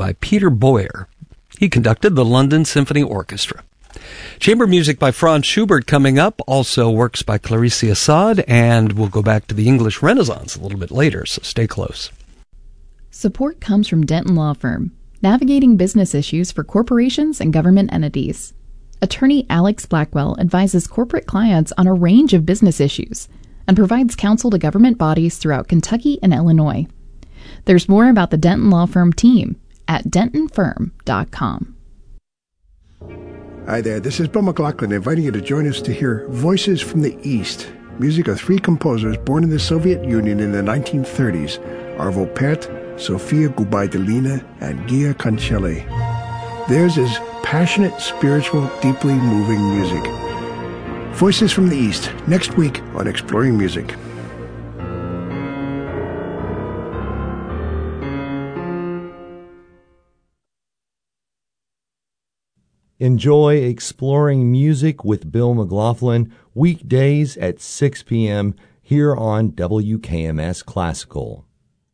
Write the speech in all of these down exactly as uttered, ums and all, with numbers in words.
by Peter Boyer. He conducted the London Symphony Orchestra. Chamber music by Franz Schubert coming up, also works by Clarice Assad, and we'll go back to the English Renaissance a little bit later, so stay close. Support comes from Denton Law Firm, navigating business issues for corporations and government entities. Attorney Alex Blackwell advises corporate clients on a range of business issues and provides counsel to government bodies throughout Kentucky and Illinois. There's more about the Denton Law Firm team at denton firm dot com. Hi there, this is Bill McLaughlin inviting you to join us to hear Voices from the East, music of three composers born in the Soviet Union in the nineteen thirties, Arvo Pärt, Sofia Gubaidulina, and Gia Cancelli. Theirs is passionate, spiritual, deeply moving music. Voices from the East, next week on Exploring Music. Enjoy Exploring Music with Bill McLaughlin, weekdays at six p.m. here on W K M S Classical.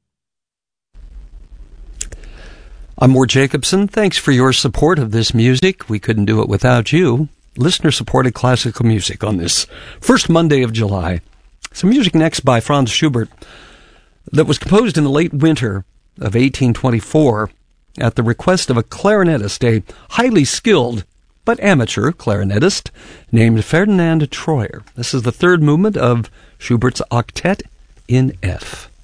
I'm Ward Jacobson. Thanks for your support of this music. We couldn't do it without you. Listener-supported classical music on this first Monday of July. Some music next by Franz Schubert that was composed in the late winter of eighteen twenty-four at the request of a clarinetist, a highly skilled but amateur clarinetist named Ferdinand Troyer. This is the third movement of Schubert's Octet in F.